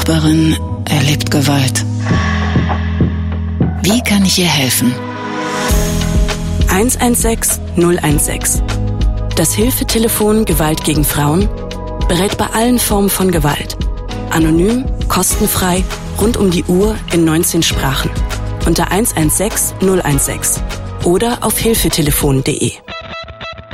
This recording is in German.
Nachbarin erlebt Gewalt. Wie kann ich ihr helfen? 116 016. Das Hilfetelefon Gewalt gegen Frauen berät bei allen Formen von Gewalt. Anonym, kostenfrei, rund um die Uhr in 19 Sprachen. Unter 116 016 oder auf hilfetelefon.de.